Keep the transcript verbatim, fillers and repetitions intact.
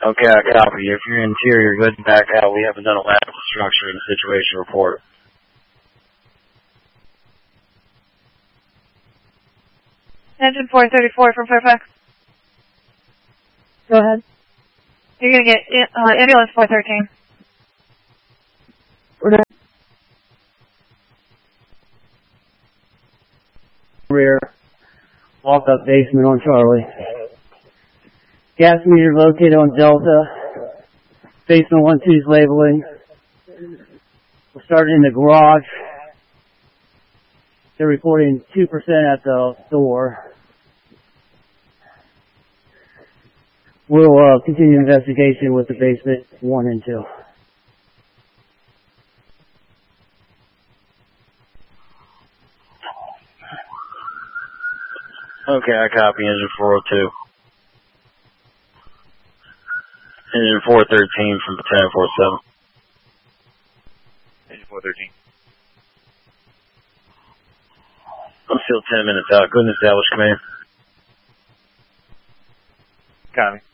Okay, I copy. If you're interior, go ahead and back out. We haven't done a lab of the structure in the situation report. Engine four thirty-four from Fairfax. Go ahead. You're going to get uh, ambulance four thirteen. We're done. Rear. Walk-up basement on Charlie. Gas meter located on Delta. Basement one two's labeling. We'll start in the garage. They're reporting two percent at the door. We'll uh, continue investigation with the basement one and two. Okay, I copy. Engine four oh two. Engine four thirteen from Battalion four seven. Engine four thirteen. I'm still ten minutes out. Go ahead and establish command. Copy.